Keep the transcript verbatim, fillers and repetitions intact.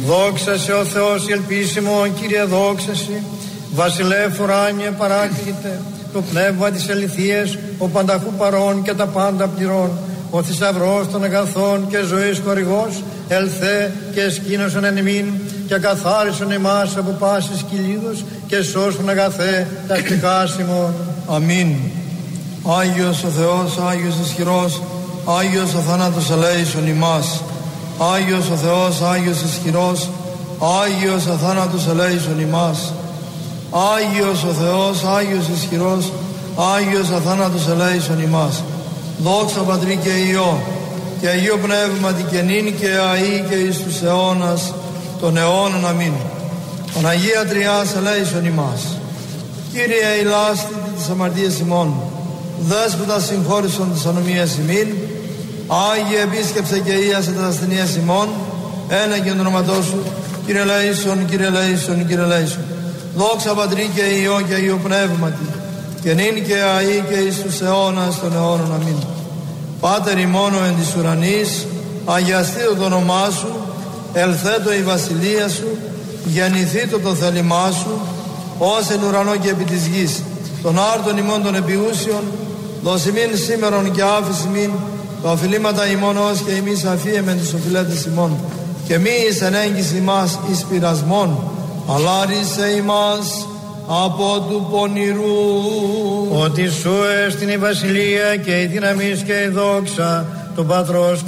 Δόξα σε ο Θεός η ελπίσιμο, Κύριε δόξαση. Βασιλεύ ουράνιε παράκλητε, το πνεύμα της αληθείας, ο πανταχού παρών και τα πάντα πληρών, ο θησαυρός των αγαθών και ζωής χορηγός, ελθέ και εσκήνωσον εν ημίν και καθάρισον εμάς από πάσης κυλίδος και σώσον αγαθέ τα κτικά ημών. Αμήν. Άγιος ο Θεός, Άγιος ισχυρός, Άγιος ο θάνατος ελέησον ημάς. Άγιος ο Θεός, Άγιος ισχυρός, Άγιος ο θάνατος ελέησον ημάς. Άγιος ο Θεός, Άγιος ισχυρός, Άγιος ο θάνατος ελέησον ημάς. Δόξα Πατρί και Υιό και Αγίο Πνεύματι και νυν και αεί και εις τους αιώνας των αιώνων. Αμήν. Παναγία Τριάς ελέησον ημάς. Κύριε ηλάστητη της αμαρτίας ημών, Δέσποτα συγχώρησον της ανομίας ημίν, Άγιε επίσκεψε και ίασε τα ασθενείας ημών, ένα και το όνοματό σου, Κύριε ελέησον, Κύριε ελέησον, Κύριε ελέησον. Δόξα Πατρί και Υιό και Αγίο Πνεύματι και νυν και αεί και εις τους αιώνας των αιώνων. Αμήν. Πάτερ ημών εν της ουρανής, αγιαστήτω το όνομά σου, ελθέτω η βασιλεία σου, γεννηθήτω το θέλημά σου, ως εν ουρανό και επί της γης. Των άρτων ημών των επιούσιων, δώσιμην σήμερον και άφηση μην, τα οφειλήματα ημών ως και εμείς αφίεμεν τους οφειλέτες ημών, και μη εις ενέγγιση ημάς εις πειρασμόν, αλλά ρίσε ημάς από του πονηρού. Ότι σου εστιν η βασιλεία και η δύναμις και η δόξα του Πατρός